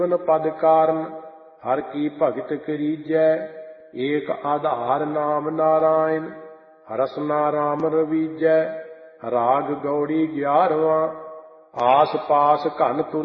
पद कारण हर की भगत करीजै। एक आधार नाम नारायण रसना राम रवीजै। राग गौड़ी 11वां आस पास घन तुर